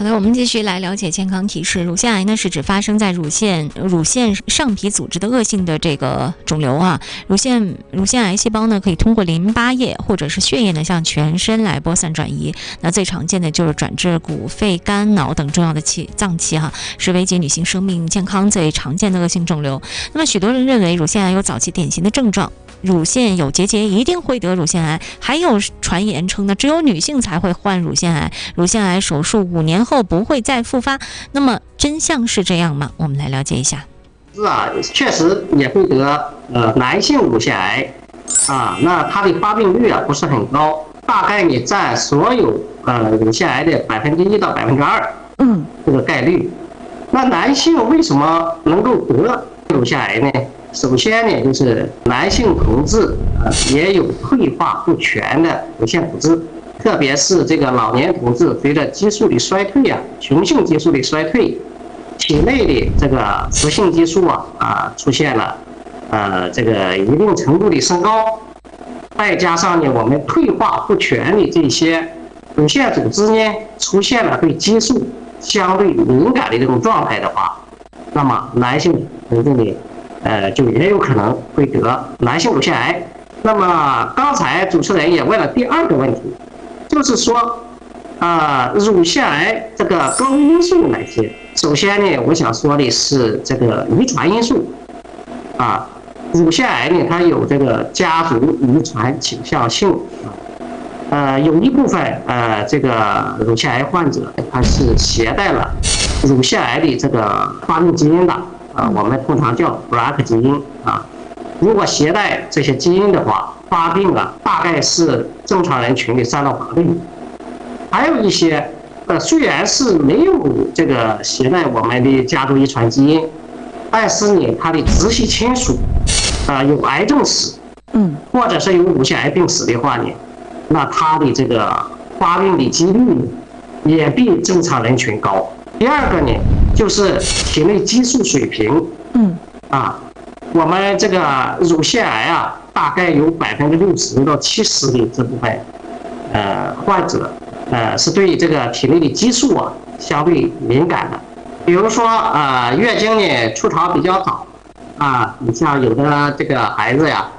的，我们继续来了解健康提示。乳腺癌呢是指发生在乳腺上皮组织的恶性的这个肿瘤啊。乳腺癌细胞呢可以通过淋巴液或者是血液呢向全身来播散转移。那最常见的就是转至骨、肺、肝、脑等重要的脏器哈，是危及女性生命健康最常见的恶性肿瘤。那么许多人认为乳腺癌有早期典型的症状。乳腺有结节一定会得乳腺癌，还有传言称呢，只有女性才会患乳腺癌，乳腺癌手术5年后不会再复发。那么真相是这样吗？我们来了解一下。 是啊，确实也会得男性乳腺癌啊，那它的发病率啊不是很高，大概你占所有乳腺癌的1%到2%，这个概率。那男性为什么能够得乳腺癌呢？首先呢，就是男性同志也有退化不全的乳腺组织，特别是这个老年同志，随着激素的衰退啊，雄性激素的衰退，体内的这个雌性激素出现了这个一定程度的升高，再加上呢我们退化不全的这些乳腺组织呢出现了对激素相对敏感的这种状态的话，那么男性同志呢就也有可能会得男性乳腺癌。那么刚才主持人也问了第二个问题，就是说乳腺癌这个高危因素有哪些？首先呢，我想说的是这个遗传因素乳腺癌呢它有这个家族遗传倾向性有一部分这个乳腺癌患者他是携带了乳腺癌的这个发病基因的我们通常叫 BRCA 基因如果携带这些基因的话，发病大概是正常人群的3到8倍。还有一些虽然是没有这个携带我们的家族遗传基因，但是呢它的直系亲属有癌症史或者是有乳腺癌病史的话呢，那它的这个发病的几率也比正常人群高。第二个呢，就是体内激素水平我们这个乳腺癌大概有60%到70%的这部分患者是对这个体内的激素相对敏感的。比如说月经呢初潮比较早你像有的这个孩子呀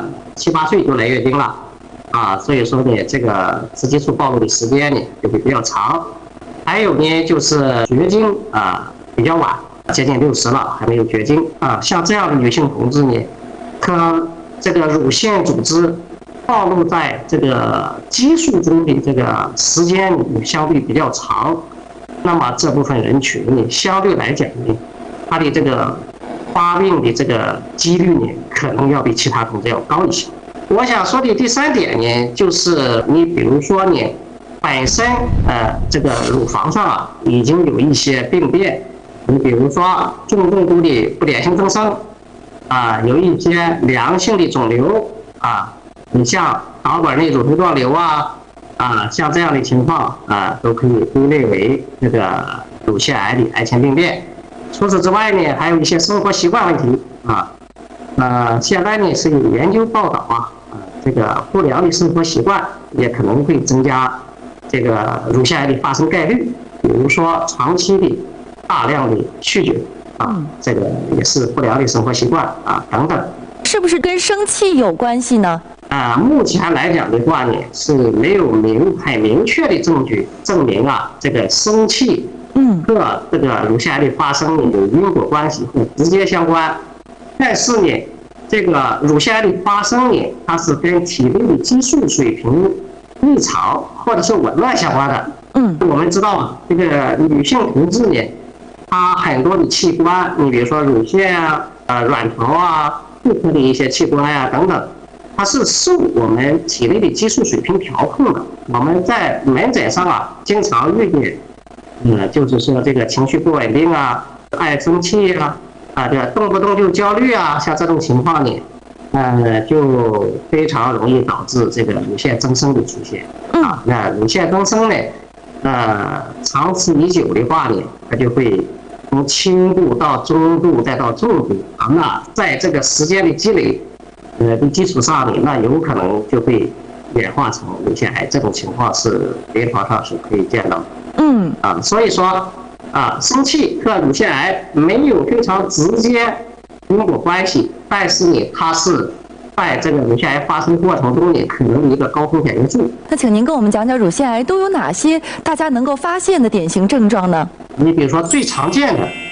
7、8岁就来月经了所以说呢这个雌激素暴露的时间呢就会比较长。还有呢就是绝经比较晚，接近60了还没有绝经像这样的女性同志呢，她这个乳腺组织暴露在这个激素中的这个时间相对比较长，那么这部分人群呢相对来讲呢，她的这个发病的这个几率呢可能要比其他同志要高一些。我想说的第3点呢，就是你比如说呢本身这个乳房上已经有一些病变，你比如说重度的不典型增生有一些良性的肿瘤你像导管内乳头状瘤像这样的情况都可以归类为这个乳腺癌的癌前病变。除此之外呢，还有一些生活习惯问题现在呢是有研究报道这个不良的生活习惯也可能会增加这个乳腺癌的发生概率，比如说长期的大量的酗酒这个也是不良的生活习惯等等。 是不是跟生气有关系呢？ 目前来讲的话呢，是没有很明确的证据证明这个生气和这个乳腺癌的发生有因果关系或直接相关。但是呢，这个乳腺癌的发生呢，它是跟体内的激素水平异常或者是紊乱相关的。我们知道这个女性同志呢，她很多的器官，你比如说乳腺卵巢妇科的一些器官等等，它是受我们体内的激素水平调控的。我们在门诊上经常遇见就是说这个情绪不稳定爱生气这个动不动就焦虑像这种情况呢就非常容易导致这个乳腺增生的出现那乳腺增生呢长此以久的话呢，它就会从轻度到中度再到重度那在这个时间的积累的基础上呢，那有可能就会演化成乳腺癌。这种情况是临床上是可以见到的。 所以说生气和乳腺癌没有非常直接因果关系，但是呢，它是在这个乳腺癌发生过程中呢，可能一个高风险因素。 那请您跟我们讲讲乳腺癌都有哪些大家能够发现的典型症状呢？ 你比如说最常见的